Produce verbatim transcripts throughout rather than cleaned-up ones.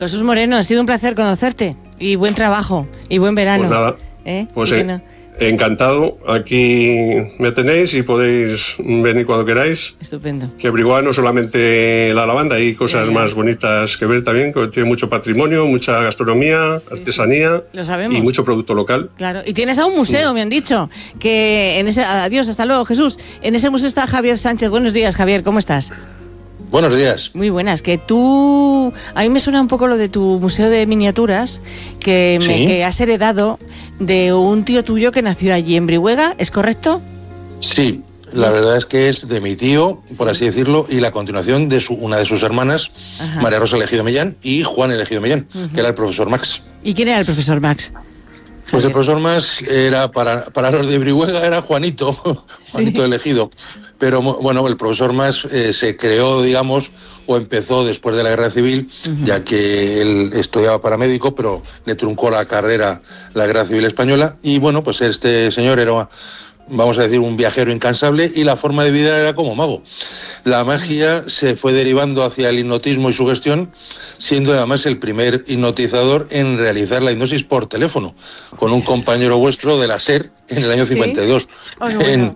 Jesús Moreno, ha sido un placer conocerte y buen trabajo y buen verano. Pues nada, ¿Eh? pues ¿Y eh, no? encantado. Aquí me tenéis y podéis venir cuando queráis. Estupendo. Que Brihuega no solamente la lavanda, hay cosas Ya, ya. más bonitas que ver también, que tiene mucho patrimonio, mucha gastronomía, Sí, artesanía sí. Lo sabemos. y mucho producto local. Claro, y tienes a un museo, Sí. me han dicho, que en ese... Adiós, hasta luego, Jesús. En ese museo está Javier Sánchez. Buenos días, Javier, ¿cómo estás? Buenos días. Muy buenas, que tú... A mí me suena un poco lo de tu museo de miniaturas, que, me, Sí. que has heredado de un tío tuyo que nació allí en Brihuega, ¿es correcto? Sí, la ¿Ves? verdad es que es de mi tío, por así decirlo, y la continuación de su, una de sus hermanas, Ajá. María Rosa Elegido Millán, y Juan Elegido Millán, Ujú. que era el profesor Max. ¿Y quién era el profesor Max? Pues el Javier. profesor Max era, para, para los de Brihuega, era Juanito, Juanito Sí. Elegido. Pero mo- bueno, el profesor Max eh, se creó, digamos, o empezó después de la Guerra Civil, Ujú. ya que él estudiaba para médico, pero le truncó la carrera la Guerra Civil Española. Y bueno, pues este señor era, vamos a decir, un viajero incansable y la forma de vida era como mago. La magia se fue derivando hacia el hipnotismo y su gestión, siendo además el primer hipnotizador en realizar la hipnosis por teléfono, con un compañero vuestro de la SER en el año ¿Sí? cincuenta y dos. Oh, no, bueno.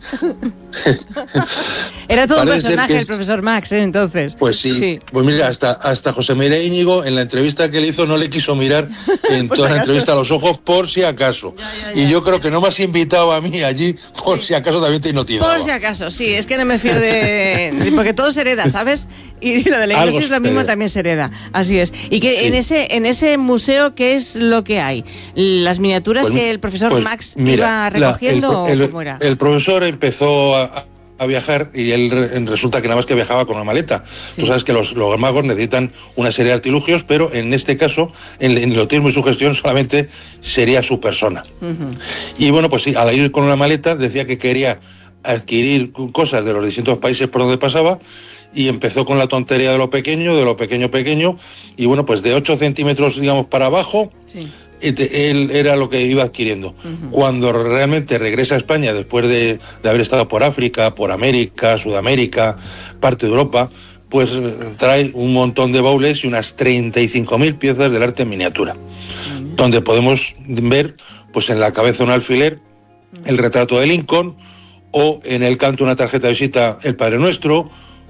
Era todo un Parece ser personaje que el es- profesor Max, ¿eh? Entonces. Pues sí. Sí. Pues mira, hasta, hasta José María Íñigo en la entrevista que le hizo no le quiso mirar en Por toda si la acaso. entrevista a los ojos por si acaso. Ya, ya, Y ya. yo creo que no me has invitado a mí allí por si acaso también te hipnotizaba. Por si acaso, sí, es que no me fío de... de- porque todo se hereda, ¿sabes? Y lo de la Algo hipnosis lo se mismo hereda. también se hereda, así es. Y que Sí. en ese en ese museo, ¿qué es lo que hay? ¿Las miniaturas Pues- que el profesor pues Max mira, iba la- recogiendo el, o el- cómo era? el profesor empezó a, a viajar y él re- resulta que nada más que viajaba con una maleta. Sí. Tú sabes que los, los magos necesitan una serie de artilugios, pero en este caso, en el hipnotismo y su gestión, solamente sería su persona. Ujú. Y bueno, pues sí, al ir con una maleta decía que quería adquirir cosas de los distintos países por donde pasaba y empezó con la tontería de lo pequeño, de lo pequeño pequeño, y bueno, pues de ocho centímetros, digamos, para abajo, Sí. y te- él era lo que iba adquiriendo. Ujú. Cuando realmente regresa a España, después de, de haber estado por África, por América, Sudamérica, parte de Europa, pues eh, trae un montón de baúles y unas treinta y cinco mil piezas del arte en miniatura, donde podemos ver, pues en la cabeza un alfiler, el retrato de Lincoln, o en el canto una tarjeta de visita el Padre Nuestro,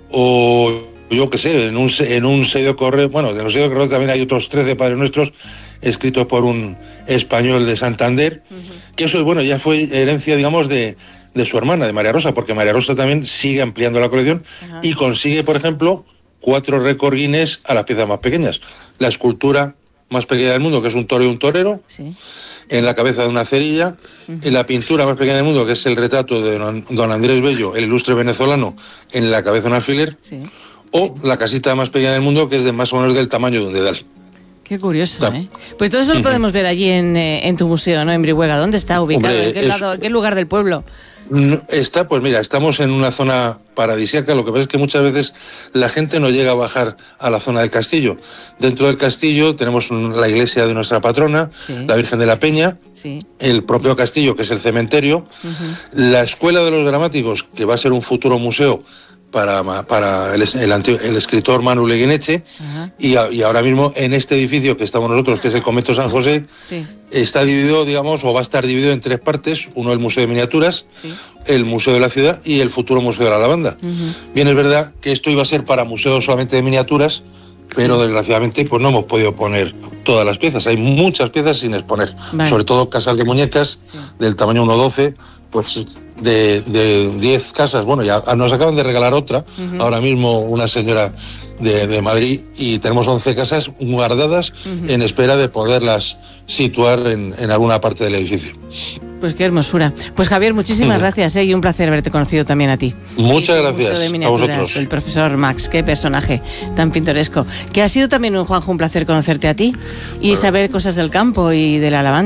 o yo qué sé, en un, se- en un sello de correo, bueno, de los sellos de correo también hay otros trece Padres Nuestros escritos por un español de Santander, que eso, bueno, ya fue herencia, digamos, de, de su hermana, de María Rosa, porque María Rosa también sigue ampliando la colección Ajá. y consigue, por ejemplo, cuatro récord Guinness a las piezas más pequeñas. La escultura más pequeña del mundo, que es un toro y un torero, Sí. en la cabeza de una cerilla, Ujú. en la pintura más pequeña del mundo, que es el retrato de don, don Andrés Bello, el ilustre venezolano, en la cabeza de un alfiler, Sí. o la casita más pequeña del mundo, que es de más o menos del tamaño de un dedal. Qué curioso, Está. ¿eh? Pues todo eso lo Ujú. podemos ver allí en, eh, en tu museo, ¿no? En Brihuega. ¿Dónde está ubicado? Hombre, ¿En qué, es- lado- en qué lugar del pueblo? No, Está, pues mira, estamos en una zona paradisíaca, lo que pasa es que muchas veces la gente no llega a bajar a la zona del castillo. Dentro del castillo tenemos un- la iglesia de nuestra patrona, Sí. la Virgen de la Peña, Sí. el propio castillo, que es el cementerio, Ujú. la Escuela de los Dramáticos, que va a ser un futuro museo para, para el, es- el antiguo- el escritor Manu Leguineche, Ajá. y, a- y ahora mismo en este edificio que estamos nosotros, que es el Convento San José, Sí. está dividido, digamos, o va a estar dividido en tres partes: uno el Museo de Miniaturas, Sí. el Museo de la Ciudad y el futuro Museo de la Lavanda. Ujú. Bien, es verdad que esto iba a ser para museos solamente de miniaturas, pero desgraciadamente pues no hemos podido poner todas las piezas. Hay muchas piezas sin exponer, Vale. sobre todo casas de muñecas Sí. del tamaño uno doce, pues de, de diez casas. Bueno, ya nos acaban de regalar otra, Ujú. ahora mismo una señora de, de Madrid, y tenemos once casas guardadas Ujú. en espera de poderlas situar en, en alguna parte del edificio. Pues qué hermosura. Pues Javier, muchísimas Ujú. gracias, ¿eh? Y un placer haberte conocido también a ti. Muchas Y tu gracias Museo de a Miniaturas, vosotros. el profesor Max, qué personaje tan pintoresco. Que ha sido también, un Juanjo, un placer conocerte a ti y saber cosas del campo y de la lavanda.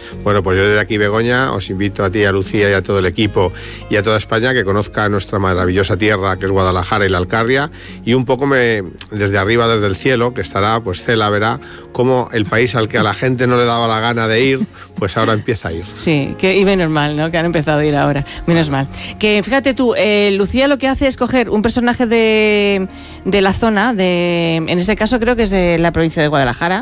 Bueno, pues yo desde aquí, Begoña, os invito a ti, a Lucía y a todo el equipo y a toda España que conozca nuestra maravillosa tierra, que es Guadalajara y la Alcarria, y un poco me, desde arriba, desde el cielo, que estará, pues Cela verá cómo el país al que a la gente no le daba la gana de ir, pues ahora empieza a ir. Sí, que, y menos mal, ¿no? Que han empezado a ir ahora, menos mal. Que fíjate tú, eh, Lucía lo que hace es coger un personaje de, de la zona, de, en este caso creo que es de la provincia de Guadalajara,